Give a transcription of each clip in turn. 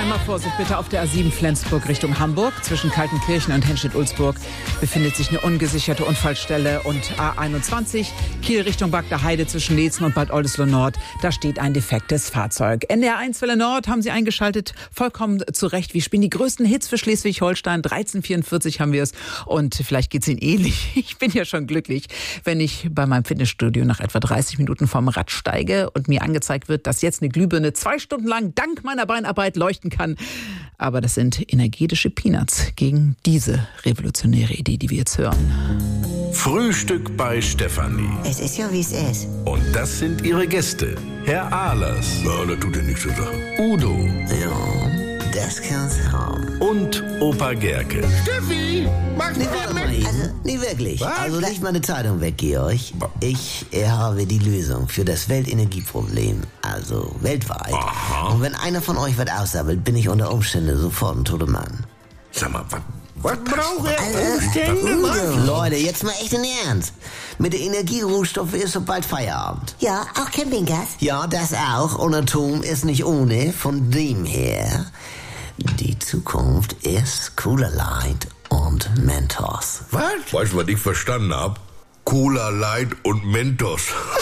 Einmal Vorsicht bitte auf der A7 Flensburg Richtung Hamburg. Zwischen Kaltenkirchen und Henstedt-Ulzburg befindet sich eine ungesicherte Unfallstelle. Und A21 Kiel Richtung Bagda Heide zwischen Leetzen und Bad Oldesloe Nord. Da steht ein defektes Fahrzeug. NDR 1 Welle Nord haben Sie eingeschaltet. Vollkommen zu Recht. Wir spielen die größten Hits für Schleswig-Holstein. 1344 haben wir es. Und vielleicht geht's Ihnen ähnlich. Ich bin ja schon glücklich, wenn ich bei meinem Fitnessstudio nach etwa 30 Minuten vom Rad steige und mir angezeigt wird, dass jetzt eine Glühbirne 2 Stunden lang dank meiner Beinarbeit leuchten kann. Aber das sind energetische Peanuts gegen diese revolutionäre Idee, die wir jetzt hören. Frühstück bei Stefanie. Es ist ja, wie es ist. Und das sind ihre Gäste. Herr Ahlers. Ja, das tut ja nichts zur Sache. Udo. Ja, das kann's haben. Und Opa Gerke. Steffi, magst du Warte mit? mal eben. Also, nee, wirklich. Was? Also, leg meine Zeitung weg, Georg. Ich habe die Lösung für das Weltenergieproblem. Also, weltweit. Aha. Und wenn einer von euch was aussammelt, bin ich unter Umständen sofort ein toter Mann. Sag mal, was braucht er? Umstände, was? Leute, jetzt mal echt in Ernst. Mit der Energierohstoffe ist so bald Feierabend. Ja, auch Campinggas. Ja, das auch. Und Atom ist nicht ohne. Von dem her, die Zukunft ist Cooler Light und Mentos. Was? Weißt du, was ich verstanden hab? Cola Light und Mentos.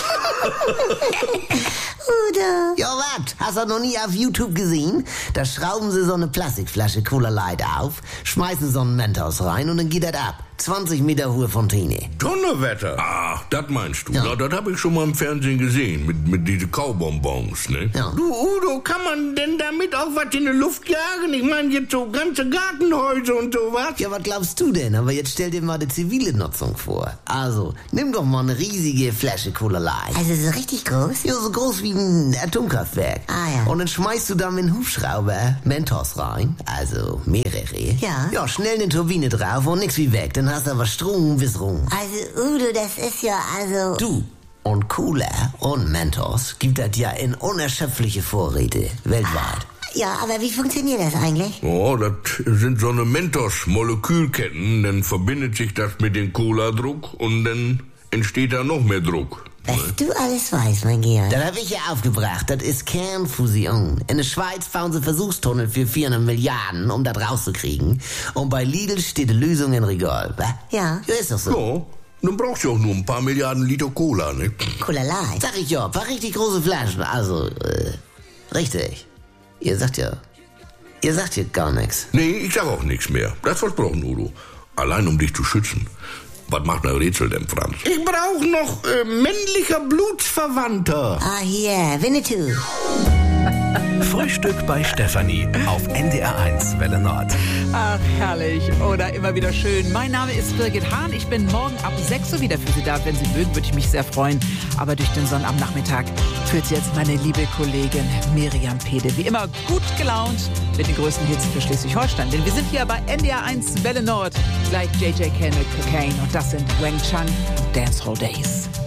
Udo. Ja, was? Hast du noch nie auf YouTube gesehen? Da schrauben sie so eine Plastikflasche Cola Light auf, schmeißen so einen Mentos rein und dann geht das ab. 20 Meter hohe Fontäne. Donnerwetter. Ach, das meinst du. Ja. Ja, das hab ich schon mal im Fernsehen gesehen. Mit diesen Kaubonbons, ne? Ja. Du, Udo, kann man denn damit auch was in die Luft jagen? Ich meine jetzt so ganze Gartenhäuser und sowas. Ja, was glaubst du denn? Aber jetzt stell dir mal die zivile Nutzung vor. Also, nimm doch mal eine riesige Flasche Cola Light. Also so richtig groß? Ja, so groß wie ein Atomkraftwerk. Ah, ja. Und dann schmeißt du da mit einem Hubschrauber Mentos rein, also mehrere. Ja. Ja, schnell eine Turbine drauf und nix wie weg. Dann hast du aber Strom bis rum. Also Udo, das ist ja also... Du und Cola und Mentos gibt das ja in unerschöpfliche Vorräte weltweit. Ja, aber wie funktioniert das eigentlich? Oh, das sind so eine Mentos-Molekülketten. Dann verbindet sich das mit dem Cola-Druck und dann entsteht da noch mehr Druck. Was du alles weißt, mein Georg. Das habe ich ja aufgebracht. Das ist Kernfusion. In der Schweiz bauen sie Versuchstunnel für 400 Milliarden, um das rauszukriegen. Und bei Lidl steht die Lösung in Regal. wa? Ja. Ja, ist doch so. Ja, dann brauchst du auch nur ein paar Milliarden Liter Cola, ne? Cola Light. Sag ich ja, ein paar richtig große Flaschen. Also, richtig. Ihr sagt ja gar nichts. Nee, ich sag auch nichts mehr. Das versprochen, Udo. Allein um dich zu schützen. Was macht ein Rätsel denn, Franz? Ich brauche noch männlicher Blutsverwandter. Ah, hier, Winnetou. Frühstück bei Stefanie auf NDR 1 Welle Nord. Ach, herrlich. Oder immer wieder schön. Mein Name ist Birgit Hahn. Ich bin morgen ab 6 Uhr wieder für Sie da. Wenn Sie mögen, würde ich mich sehr freuen. Aber durch den Sonnabendnachmittag führt Sie jetzt meine liebe Kollegin Miriam Pede. Wie immer gut gelaunt mit den größten Hits für Schleswig-Holstein. Denn wir sind hier bei NDR 1 Welle Nord. Gleich JJ Kennel Cocaine. Und das sind Wang Chun Dancehall Days.